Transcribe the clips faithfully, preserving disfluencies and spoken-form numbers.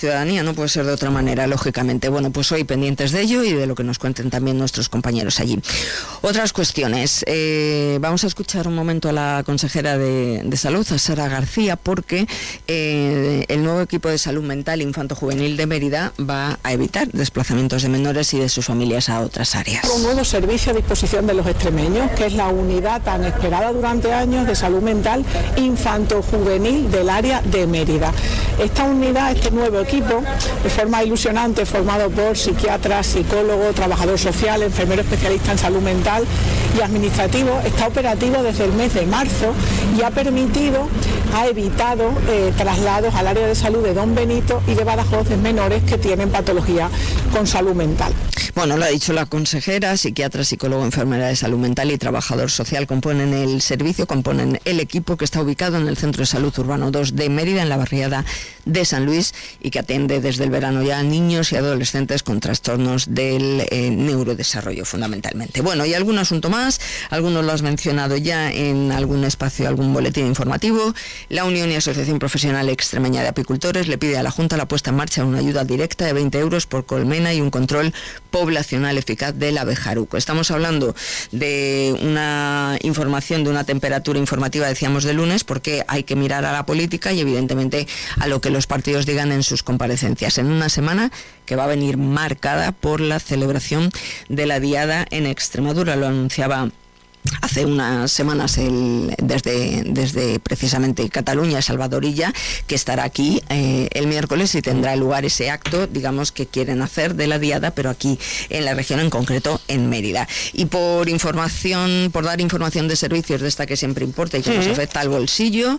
ciudadanía, no puede ser de otra manera, lógicamente. Bueno, pues hoy pendientes de ello y de lo que nos cuenten también nuestros compañeros allí. Otras cuestiones. Eh, vamos a escuchar un momento a la consejera de, de Salud, a Sara García, porque eh, el nuevo equipo de salud mental infanto-juvenil de Mérida va a evitar desplazamientos de menores y de sus familias a otras áreas. Un nuevo servicio a disposición de los extremeños, que es la unidad tan esperada durante años de salud mental infanto-juvenil del área de Mérida. Esta unidad, este nuevo equipo, de forma ilusionante, formado por psiquiatras, psicólogos, trabajador social, enfermero especialista en salud mental y administrativo, está operativo desde el mes de marzo y ha permitido, ha evitado eh, traslados al área de salud de Don Benito y de Badajoz de menores que tienen patología con salud mental. Bueno, lo ha dicho la consejera, psiquiatra, psicólogo, enfermera de salud mental y trabajador social componen el servicio, componen el equipo que está ubicado en el Centro de Salud Urbano dos de Mérida, en la barriada de San Luis, y que atiende desde el verano ya a niños y adolescentes con trastornos del eh, neurodesarrollo fundamentalmente. Bueno, y algún asunto más, algunos lo has mencionado ya en algún espacio, algún boletín informativo. La Unión y Asociación Profesional Extremeña de Apicultores le pide a la Junta la puesta en marcha de una ayuda directa de veinte euros por colmena y un control poblacional eficaz del abejaruco. Estamos hablando de una información, de una temperatura informativa, decíamos, de lunes, porque hay que mirar a la política y evidentemente a lo que los partidos digan en sus comparecencias, en una semana que va a venir marcada por la celebración de la Diada en Extremadura. Lo anunciaba hace unas semanas el, desde, desde precisamente Cataluña, Salvador Illa, que estará aquí eh, el miércoles y tendrá lugar ese acto, digamos, que quieren hacer de la Diada, pero aquí en la región, en concreto en Mérida. Y por información, por dar información de servicios de esta que siempre importa y que sí. nos afecta al bolsillo,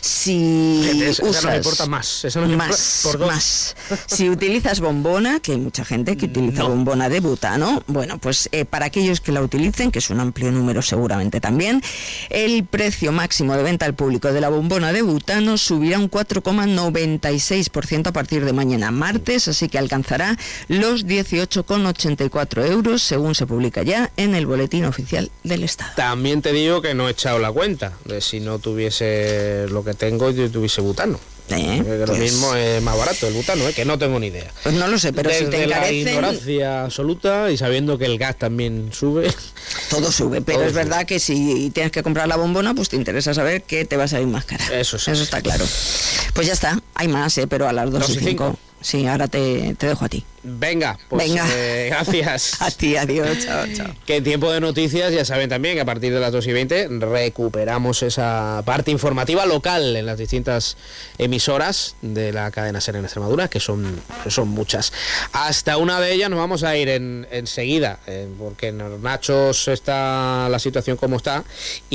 si Esa usas... no me importa más. Esa no me más, por dos. más. Si utilizas bombona, que hay mucha gente que utiliza no. bombona de butano, bueno, pues eh, para aquellos que la utilicen, que es un amplio número seguramente también, el precio máximo de venta al público de la bombona de butano subirá un cuatro coma noventa y seis por ciento a partir de mañana martes, así que alcanzará los dieciocho coma ochenta y cuatro euros, según se publica ya en el Boletín Oficial del Estado. También te digo que no he echado la cuenta de si no tuviese lo que tengo y tuviese butano. Eh, que pues... lo mismo es más barato el butano, ¿eh? Que no tengo ni idea. Pues no lo sé, pero desde si te encarecen... la ignorancia absoluta y sabiendo que el gas también sube. Todo sube, pero Todo es sube. verdad que si tienes que comprar la bombona, pues te interesa saber que te va a salir más cara. Eso sí. Eso está claro. Pues ya está, hay más, ¿eh? Pero a las dos y cinco. Sí, ahora te, te dejo a ti. Venga, pues Venga. Eh, gracias. A ti, adiós, chao, chao. Que en tiempo de noticias ya saben también que a partir de las dos y veinte recuperamos esa parte informativa local en las distintas emisoras de la cadena SER en Extremadura, que son, son muchas. Hasta una de ellas nos vamos a ir en, enseguida, eh, porque en los Nachos está la situación como está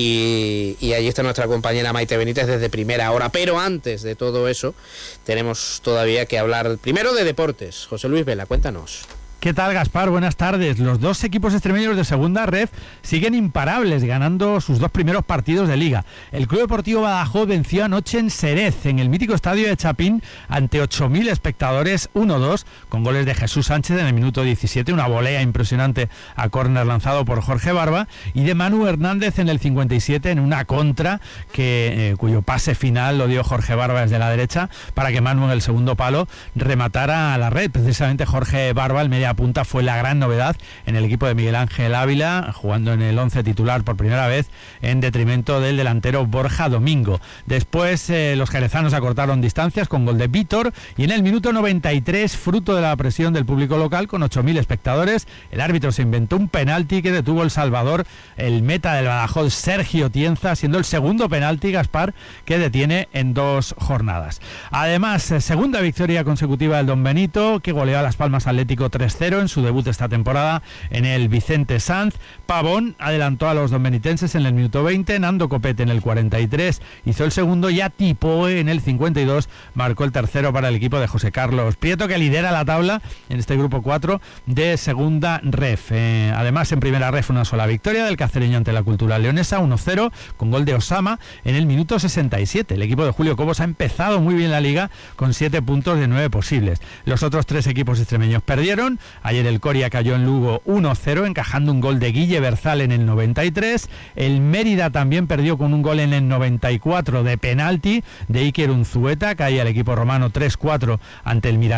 y, y allí está nuestra compañera Maite Benítez desde primera hora. Pero antes de todo eso tenemos todavía que hablar primero de deportes. José Luis Vela, cuéntanos. ¿Qué tal, Gaspar? Buenas tardes. Los dos equipos extremeños de segunda ref siguen imparables, ganando sus dos primeros partidos de liga. El Club Deportivo Badajoz venció anoche en Xerez, en el mítico estadio de Chapín, ante ocho mil espectadores, uno dos, con goles de Jesús Sánchez en el minuto diecisiete, una volea impresionante a córner lanzado por Jorge Barba, y de Manu Hernández en el cincuenta y siete, en una contra que, eh, cuyo pase final lo dio Jorge Barba desde la derecha, para que Manu en el segundo palo rematara a la red. Precisamente Jorge Barba, el media punta, fue la gran novedad en el equipo de Miguel Ángel Ávila, jugando en el once titular por primera vez en detrimento del delantero Borja Domingo. Después eh, los jerezanos acortaron distancias con gol de Vítor, y en el minuto noventa y tres, fruto de la presión del público local con ocho mil espectadores, el árbitro se inventó un penalti que detuvo el Salvador, el meta del Badajoz Sergio Tienza, siendo el segundo penalti, Gaspar, que detiene en dos jornadas. Además, eh, segunda victoria consecutiva del Don Benito, que goleó a Las Palmas Atlético tres cero en su debut esta temporada en el Vicente Sanz. Pavón adelantó a los dombenitenses en el minuto veinte, Nando Copete en el cuarenta y tres hizo el segundo, y Atipoe en el cincuenta y dos marcó el tercero para el equipo de José Carlos Prieto, que lidera la tabla en este grupo cuatro de segunda ref. Eh, además, en primera ref una sola victoria del cacereño ante la Cultural Leonesa, uno cero, con gol de Osama en el minuto sesenta y siete. El equipo de Julio Cobos ha empezado muy bien la liga con siete puntos de nueve posibles. Los otros tres equipos extremeños perdieron. Ayer el Coria cayó en Lugo uno cero, encajando un gol de Guille Berzal en el noventa y tres. El Mérida también perdió con un gol en el noventa y cuatro de penalti de Iker Unzueta. Caía el equipo romano tres cuatro ante el Mirandés.